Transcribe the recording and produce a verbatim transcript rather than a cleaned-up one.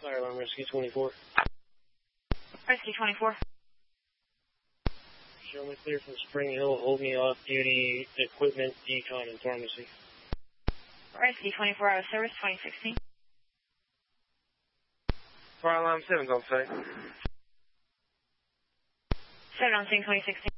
Fire alarm, Rescue twenty-four. Rescue twenty-four. Show me clear from Spring Hill, hold me off-duty equipment, decon, and pharmacy. Rescue twenty-four, out of service, twenty sixteen. Fire alarm seven's on site. seven on scene, twenty sixteen.